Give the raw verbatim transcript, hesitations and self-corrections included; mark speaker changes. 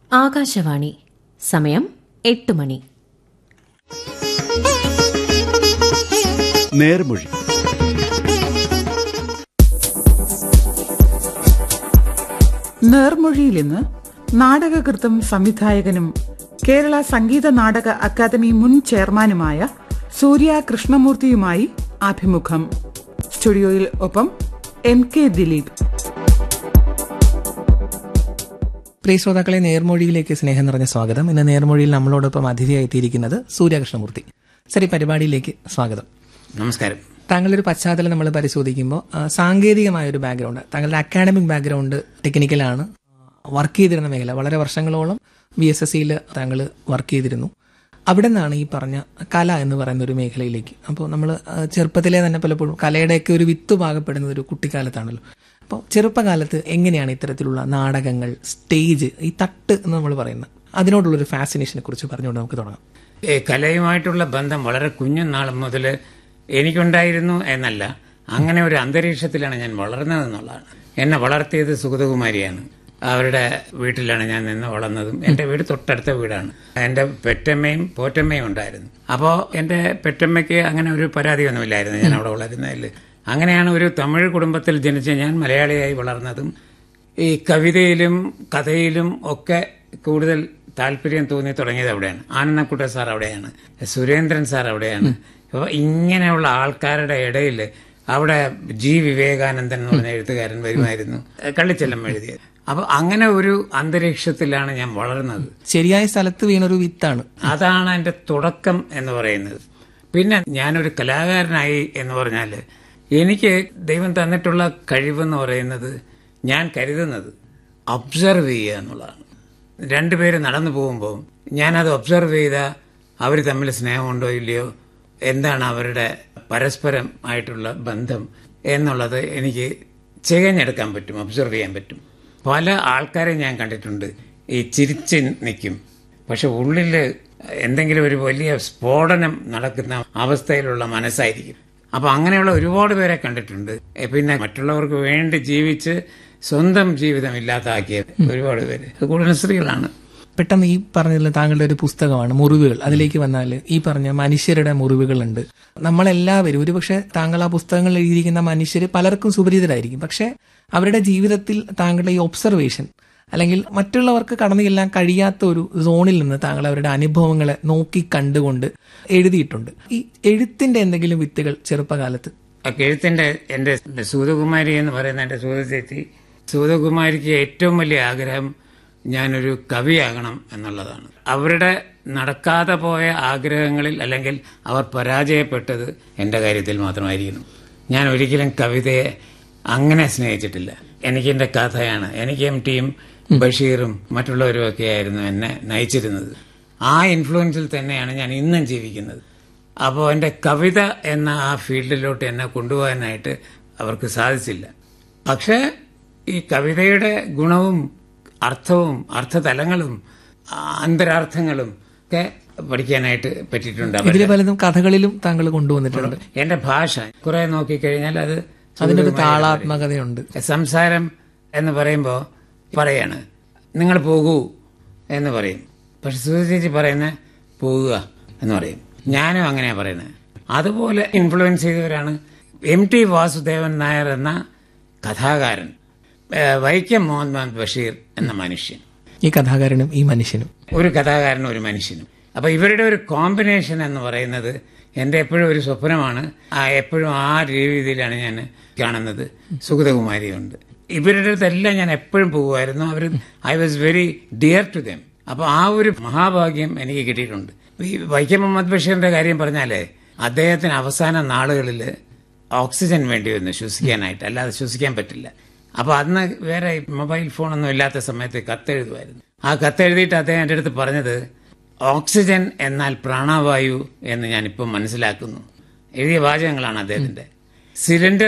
Speaker 1: ആകാശവാണി. സമയം എട്ട് മണി.
Speaker 2: നേർമൊഴി.
Speaker 3: നേർമൊഴിയിൽ ഇന്ന് നാടകകൃത്തും സംവിധായകനും കേരള സംഗീത നാടക അക്കാദമി മുൻ ചെയർമാനുമായ സൂര്യ കൃഷ്ണമൂർത്തിയുമായി അഭിമുഖം. സ്റ്റുഡിയോയിൽ ഒപ്പം എം കെ ദിലീപ്.
Speaker 4: പ്രിയ ശ്രോതാക്കളെ, നേർമൊഴിയിലേക്ക് സ്നേഹം നിറഞ്ഞ സ്വാഗതം. ഇന്ന് നേർമൊഴിയിൽ നമ്മളോടൊപ്പം അതിഥിയായെത്തിയിരിക്കുന്നത് സൂര്യ കൃഷ്ണമൂർത്തി. സർ, ഈ പരിപാടിയിലേക്ക് സ്വാഗതം.
Speaker 5: നമസ്കാരം.
Speaker 4: താങ്കളുടെ ഒരു പശ്ചാത്തലം നമ്മൾ പരിശോധിക്കുമ്പോൾ സാങ്കേതികമായ ഒരു ബാക്ക്ഗ്രൗണ്ട്, താങ്കളുടെ അക്കാഡമിക് ബാക്ക്ഗ്രൗണ്ട് ടെക്നിക്കലാണ്, വർക്ക് ചെയ്തിരുന്ന മേഖല വളരെ വർഷങ്ങളോളം ബി എസ് എസ് സിയിൽ താങ്കൾ വർക്ക് ചെയ്തിരുന്നു. അവിടെ നിന്നാണ് ഈ പറഞ്ഞ കല എന്ന് പറയുന്ന ഒരു മേഖലയിലേക്ക്. അപ്പോൾ നമ്മൾ ചെറുപ്പത്തിലെ തന്നെ പലപ്പോഴും കലയുടെയൊക്കെ ഒരു വിത്ത് പാകപ്പെടുന്നത് ഒരു കുട്ടിക്കാലത്താണല്ലോ. അപ്പോൾ ചെറുപ്പകാലത്ത് എങ്ങനെയാണ് ഇത്തരത്തിലുള്ള നാടകങ്ങൾ, സ്റ്റേജ്, ഈ തട്ട് എന്ന് നമ്മൾ പറയുന്നത്, അതിനോടുള്ളൊരു ഫാസിനേഷനെ കുറിച്ച് പറഞ്ഞുകൊണ്ട് നമുക്ക് തുടങ്ങാം.
Speaker 5: കലയുമായിട്ടുള്ള ബന്ധം വളരെ കുഞ്ഞുനാൾ മുതൽ എനിക്കുണ്ടായിരുന്നു എന്നല്ല, അങ്ങനെ ഒരു അന്തരീക്ഷത്തിലാണ് ഞാൻ വളർന്നതെന്നുള്ളതാണ്. എന്നെ വളർത്തിയത് സുഗതകുമാരിയാണ്. അവരുടെ വീട്ടിലാണ് ഞാൻ നിന്ന് വളർന്നതും. എൻ്റെ വീട് തൊട്ടടുത്ത വീടാണ്. എൻ്റെ പെറ്റമ്മയും പോറ്റമ്മയും ഉണ്ടായിരുന്നു. അപ്പോൾ എൻ്റെ പെറ്റമ്മയ്ക്ക് അങ്ങനെ ഒരു പരാതിയൊന്നുമില്ലായിരുന്നു ഞാൻ അവിടെ വളരുന്നതിൽ. അങ്ങനെയാണ് ഒരു തമിഴ് കുടുംബത്തിൽ ജനിച്ച ഞാൻ മലയാളിയായി വളർന്നതും. ഈ കവിതയിലും കഥയിലും ഒക്കെ കൂടുതൽ താല്പര്യം തോന്നി തുടങ്ങിയത് അവിടെയാണ്. ആനന്ദക്കുട്ട സാർ അവിടെയാണ്, സുരേന്ദ്രൻ സാർ അവിടെയാണ്. അപ്പോൾ ഇങ്ങനെയുള്ള ആൾക്കാരുടെ ഇടയിൽ അവിടെ ജി വിവേകാനന്ദൻ എന്ന് പറഞ്ഞ എഴുത്തുകാരൻ വരുമായിരുന്നു, കള്ളിച്ചെല്ലം എഴുതിയത്. അപ്പൊ അങ്ങനെ ഒരു അന്തരീക്ഷത്തിലാണ് ഞാൻ വളർന്നത്.
Speaker 4: ശരിയായ സ്ഥലത്ത് വീണൊരു വിത്താണ്.
Speaker 5: അതാണ് എൻ്റെ തുടക്കം എന്ന് പറയുന്നത്. പിന്നെ ഞാനൊരു കലാകാരനായി എന്ന് പറഞ്ഞാൽ എനിക്ക് ദൈവം തന്നിട്ടുള്ള കഴിവെന്ന് പറയുന്നത്, ഞാൻ കരുതുന്നത് ഒബ്സർവ് ചെയ്യുക എന്നുള്ളതാണ്. രണ്ടുപേര് നടന്നു പോകുമ്പോൾ ഞാനത് ഒബ്സർവ് ചെയ്താൽ അവർ തമ്മിൽ സ്നേഹമുണ്ടോ ഇല്ലയോ, എന്താണ് അവരുടെ പരസ്പരം ആയിട്ടുള്ള ബന്ധം എന്നുള്ളത് എനിക്ക് ചികഞ്ഞെടുക്കാൻ പറ്റും, ഒബ്സർവ് ചെയ്യാൻ പറ്റും. പല ആൾക്കാരെ ഞാൻ കണ്ടിട്ടുണ്ട്, ഈ ചിരിച്ച് നിൽക്കും, പക്ഷെ ഉള്ളിൽ എന്തെങ്കിലും ഒരു വലിയ സ്ഫോടനം നടക്കുന്ന അവസ്ഥയിലുള്ള മനസ്സായിരിക്കും. അപ്പൊ അങ്ങനെയുള്ള ഒരുപാട് പേരെ കണ്ടിട്ടുണ്ട്. പിന്നെ മറ്റുള്ളവർക്ക് വേണ്ടി ജീവിച്ച് സ്വന്തം ജീവിതം ഇല്ലാതാക്കിയ ഒരുപാട് പേര്, കൂടുതലും സ്ത്രീകളാണ്.
Speaker 4: പെട്ടെന്ന് ഈ പറഞ്ഞതിൽ താങ്കളുടെ ഒരു പുസ്തകമാണ് മുറിവുകൾ. അതിലേക്ക് വന്നാൽ ഈ പറഞ്ഞ മനുഷ്യരുടെ മുറിവുകളുണ്ട്. നമ്മളെല്ലാവരും, ഒരുപക്ഷെ താങ്കൾ ആ പുസ്തകങ്ങളിൽ എഴുതിയിരിക്കുന്ന മനുഷ്യർ പലർക്കും സുപരിചിതരായിരിക്കും, പക്ഷെ അവരുടെ ജീവിതത്തിൽ താങ്കളുടെ ഈ ഒബ്സർവേഷൻ അല്ലെങ്കിൽ മറ്റുള്ളവർക്ക് കടന്നു ചെല്ലാൻ കഴിയാത്ത ഒരു സോണിൽ നിന്ന് താങ്കൾ അവരുടെ അനുഭവങ്ങളെ നോക്കി കണ്ടുകൊണ്ട് എഴുതിയിട്ടുണ്ട്. ഈ എഴുത്തിന്റെ എന്തെങ്കിലും വിത്തുകൾ ചെറുപ്പകാലത്ത്?
Speaker 5: എഴുത്തിന്റെ എന്റെ സൂതകുമാരി എന്ന് പറയുന്ന എന്റെ സൂതചേച്ചി, സൂതകുമാരിക്ക് ഏറ്റവും വലിയ ആഗ്രഹം ഞാനൊരു കവിയാകണം എന്നുള്ളതാണ്. അവരുടെ നടക്കാതെ പോയ ആഗ്രഹങ്ങളിൽ അല്ലെങ്കിൽ അവർ പരാജയപ്പെട്ടത് എൻ്റെ കാര്യത്തിൽ മാത്രമായിരിക്കുന്നു. ഞാൻ ഒരിക്കലും കവിതയെ അങ്ങനെ സ്നേഹിച്ചിട്ടില്ല. എനിക്ക് എൻ്റെ കഥയാണ്. എനിക്ക് എം ടിയും ബഷീറും മറ്റുള്ളവരും ഒക്കെ ആയിരുന്നു എന്നെ നയിച്ചിരുന്നത്. ആ ഇൻഫ്ലുവൻസിൽ തന്നെയാണ് ഞാൻ ഇന്നും ജീവിക്കുന്നത്. അപ്പോൾ എൻ്റെ കവിത എന്ന ആ ഫീൽഡിലോട്ട് എന്നെ കൊണ്ടുപോകാനായിട്ട് അവർക്ക് സാധിച്ചില്ല. പക്ഷേ ഈ കവിതയുടെ ഗുണവും അർത്ഥവും അർത്ഥതലങ്ങളും അന്തരാർത്ഥങ്ങളും ഒക്കെ പഠിക്കാനായിട്ട് പറ്റിയിട്ടുണ്ട്.
Speaker 4: ഇതിൽ പലതും കഥകളിലും താങ്കൾ കൊണ്ടുവന്നിട്ടുണ്ട്.
Speaker 5: എന്റെ ഭാഷ കുറെ നോക്കിക്കഴിഞ്ഞാൽ അത്
Speaker 4: അതിനൊരു താളാത്മകതയുണ്ട്.
Speaker 5: സംസാരം എന്ന് പറയുമ്പോൾ പറയാണ് നിങ്ങൾ പോകൂ എന്ന് പറയും, പക്ഷെ സുധചേച്ചി പറയുന്ന പോകുക എന്ന് പറയും. ഞാനും അങ്ങനെയാ പറയുന്നത്. അതുപോലെ ഇൻഫ്ലുവൻസ് ചെയ്തവരാണ് എം ടി വാസുദേവൻ നായർ എന്ന കഥാകാരൻ, വൈക്കം മുഹമ്മദ് ബഷീർ എന്ന മനുഷ്യൻ.
Speaker 4: ഈ കഥാകാരനും ഈ മനുഷ്യനും, ഒരു
Speaker 5: കഥാകാരനും ഒരു മനുഷ്യനും. അപ്പൊ ഇവരുടെ ഒരു കോമ്പിനേഷൻ എന്ന് പറയുന്നത് എന്റെ എപ്പോഴും ഒരു സ്വപ്നമാണ്. ആ എപ്പോഴും ആ രീതിയിലാണ് ഞാൻ കാണുന്നത്. സുഗതകുമാരിയുണ്ട്, ഇവരുടെ അടുത്തെല്ലാം ഞാൻ എപ്പോഴും പോകുമായിരുന്നു. അവർ I was very dear to them. അപ്പൊ ആ ഒരു മഹാഭാഗ്യം എനിക്ക് കിട്ടിയിട്ടുണ്ട്. ഈ വൈക്കം മുഹമ്മദ് ബഷീറിന്റെ കാര്യം പറഞ്ഞാലേ, അദ്ദേഹത്തിന് അവസാന നാളുകളിൽ ഓക്സിജൻ വേണ്ടി വന്നു ശ്വസിക്കാനായിട്ട്, അല്ലാതെ ശ്വസിക്കാൻ പറ്റില്ല. അപ്പൊ അന്ന് വേറെ മൊബൈൽ ഫോണൊന്നും ഇല്ലാത്ത സമയത്ത് കത്തെഴുതുമായിരുന്നു. ആ കത്തെഴുതിയിട്ട് അദ്ദേഹം എൻ്റെ അടുത്ത് പറഞ്ഞത് ഓക്സിജൻ എന്നാൽ പ്രാണവായു എന്ന് ഞാനിപ്പം മനസ്സിലാക്കുന്നു. എഴുതിയ വാചകങ്ങളാണ് അദ്ദേഹത്തിന്റെ. സിലിണ്ടർ